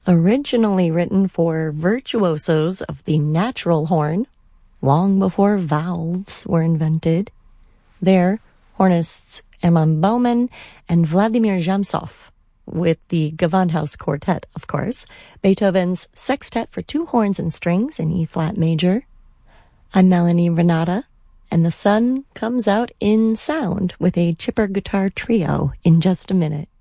Originally written for virtuosos of the natural horn, long before valves were invented. They're hornists Hermann Baumann and Vladimir Zhamsov, with the Gewandhaus Quartet, of course, Beethoven's Sextet for two horns and strings in E-flat major. I'm Melanie Renata, and the sun comes out in sound with a chipper guitar trio in just a minute.